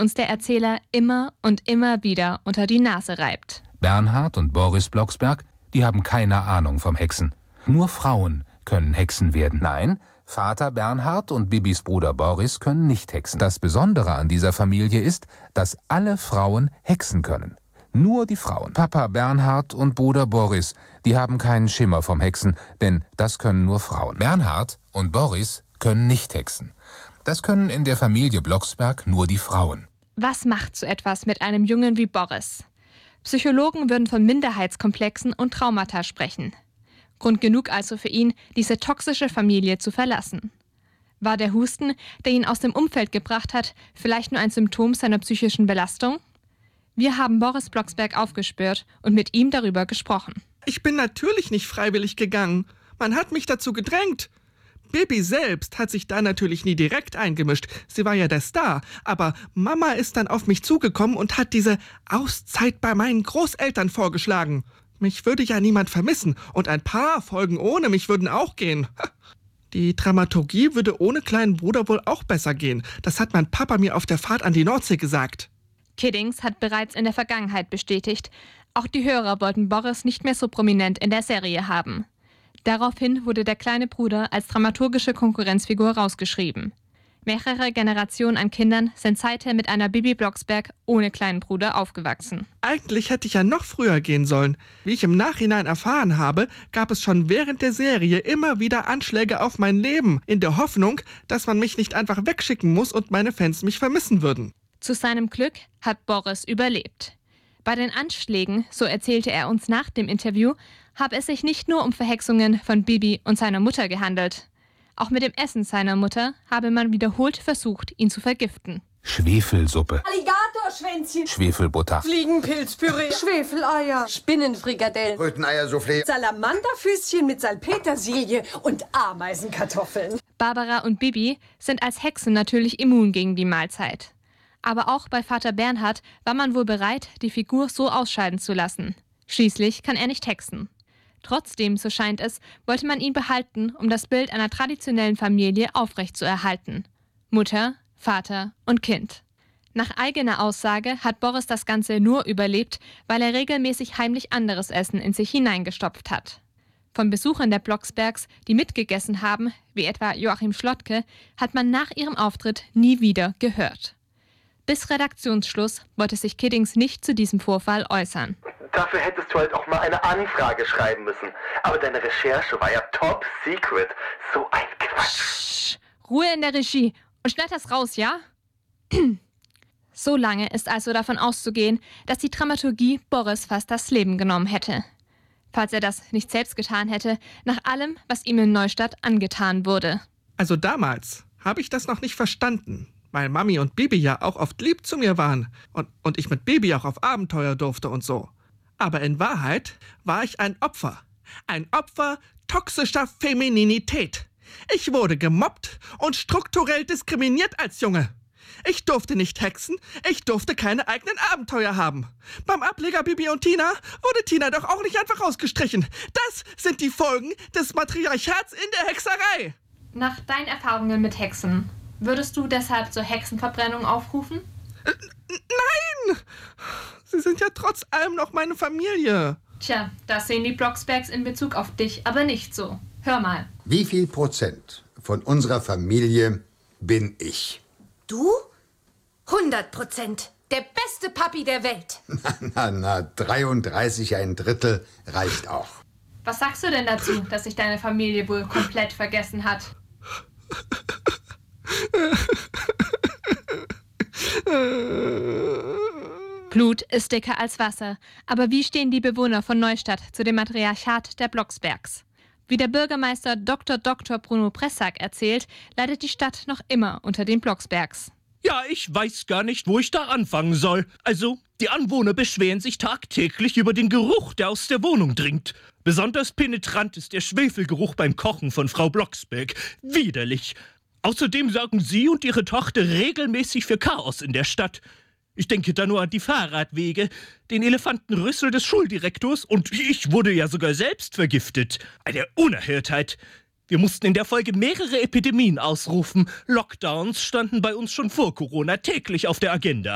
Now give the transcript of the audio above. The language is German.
uns der Erzähler immer und immer wieder unter die Nase reibt. Bernhard und Boris Blocksberg, die haben keine Ahnung vom Hexen. Nur Frauen können Hexen werden. Nein, Vater Bernhard und Bibis Bruder Boris können nicht hexen. Das Besondere an dieser Familie ist, dass alle Frauen hexen können. Nur die Frauen. Papa Bernhard und Bruder Boris, die haben keinen Schimmer vom Hexen, denn das können nur Frauen. Bernhard und Boris können nicht hexen. Das können in der Familie Blocksberg nur die Frauen. Was macht so etwas mit einem Jungen wie Boris? Psychologen würden von Minderheitskomplexen und Traumata sprechen. Grund genug also für ihn, diese toxische Familie zu verlassen. War der Husten, der ihn aus dem Umfeld gebracht hat, vielleicht nur ein Symptom seiner psychischen Belastung? Wir haben Boris Blocksberg aufgespürt und mit ihm darüber gesprochen. Ich bin natürlich nicht freiwillig gegangen. Man hat mich dazu gedrängt. Bibi selbst hat sich da natürlich nie direkt eingemischt. Sie war ja der Star. Aber Mama ist dann auf mich zugekommen und hat diese Auszeit bei meinen Großeltern vorgeschlagen. Mich würde ja niemand vermissen und ein paar Folgen ohne mich würden auch gehen. Die Dramaturgie würde ohne kleinen Bruder wohl auch besser gehen. Das hat mein Papa mir auf der Fahrt an die Nordsee gesagt. Kiddings hat bereits in der Vergangenheit bestätigt, auch die Hörer wollten Boris nicht mehr so prominent in der Serie haben. Daraufhin wurde der kleine Bruder als dramaturgische Konkurrenzfigur rausgeschrieben. Mehrere Generationen an Kindern sind seither mit einer Bibi Blocksberg ohne kleinen Bruder aufgewachsen. Eigentlich hätte ich ja noch früher gehen sollen. Wie ich im Nachhinein erfahren habe, gab es schon während der Serie immer wieder Anschläge auf mein Leben, in der Hoffnung, dass man mich nicht einfach wegschicken muss und meine Fans mich vermissen würden. Zu seinem Glück hat Boris überlebt. Bei den Anschlägen, so erzählte er uns nach dem Interview, habe es sich nicht nur um Verhexungen von Bibi und seiner Mutter gehandelt. Auch mit dem Essen seiner Mutter habe man wiederholt versucht, ihn zu vergiften. Schwefelsuppe, Alligatorschwänzchen, Schwefelbutter, Fliegenpilzpüree, Schwefeleier, Spinnenfrikadellen, Röteneiersoufflé, Salamanderfüßchen mit Salpetersilie und Ameisenkartoffeln. Barbara und Bibi sind als Hexen natürlich immun gegen die Mahlzeit. Aber auch bei Vater Bernhard war man wohl bereit, die Figur so ausscheiden zu lassen. Schließlich kann er nicht hexen. Trotzdem, so scheint es, wollte man ihn behalten, um das Bild einer traditionellen Familie aufrechtzuerhalten. Mutter, Vater und Kind. Nach eigener Aussage hat Boris das Ganze nur überlebt, weil er regelmäßig heimlich anderes Essen in sich hineingestopft hat. Von Besuchern der Blocksbergs, die mitgegessen haben, wie etwa Joachim Schlottke, hat man nach ihrem Auftritt nie wieder gehört. Bis Redaktionsschluss wollte sich Kiddings nicht zu diesem Vorfall äußern. Dafür hättest du halt auch mal eine Anfrage schreiben müssen. Aber deine Recherche war ja top secret. So ein Quatsch. Ruhe in der Regie und schneid das raus, ja? So lange ist also davon auszugehen, dass die Dramaturgie Boris fast das Leben genommen hätte. Falls er das nicht selbst getan hätte, nach allem, was ihm in Neustadt angetan wurde. Also damals habe ich das noch nicht verstanden, weil Mami und Bibi ja auch oft lieb zu mir waren und ich mit Bibi auch auf Abenteuer durfte und so. Aber in Wahrheit war ich ein Opfer. Ein Opfer toxischer Femininität. Ich wurde gemobbt und strukturell diskriminiert als Junge. Ich durfte nicht hexen, ich durfte keine eigenen Abenteuer haben. Beim Ableger Bibi und Tina wurde Tina doch auch nicht einfach rausgestrichen. Das sind die Folgen des Matriarchats in der Hexerei. Nach deinen Erfahrungen mit Hexen, würdest du deshalb zur Hexenverbrennung aufrufen? Nein! Sie sind ja trotz allem noch meine Familie. Tja, das sehen die Blocksbergs in Bezug auf dich aber nicht so. Hör mal. Wie viel Prozent von unserer Familie bin ich? Du? 100%. Der beste Papi der Welt. Na, 33 1/3 reicht auch. Was sagst du denn dazu, dass sich deine Familie wohl komplett vergessen hat? Blut ist dicker als Wasser. Aber wie stehen die Bewohner von Neustadt zu dem Matriarchat der Blocksbergs? Wie der Bürgermeister Dr. Bruno Pressack erzählt, leidet die Stadt noch immer unter den Blocksbergs. Ja, ich weiß gar nicht, wo ich da anfangen soll. Also, die Anwohner beschweren sich tagtäglich über den Geruch, der aus der Wohnung dringt. Besonders penetrant ist der Schwefelgeruch beim Kochen von Frau Blocksberg. Widerlich. Außerdem sorgen sie und ihre Tochter regelmäßig für Chaos in der Stadt. Ich denke da nur an die Fahrradwege, den Elefantenrüssel des Schuldirektors und ich wurde ja sogar selbst vergiftet. Eine Unerhörtheit. Wir mussten in der Folge mehrere Epidemien ausrufen. Lockdowns standen bei uns schon vor Corona täglich auf der Agenda.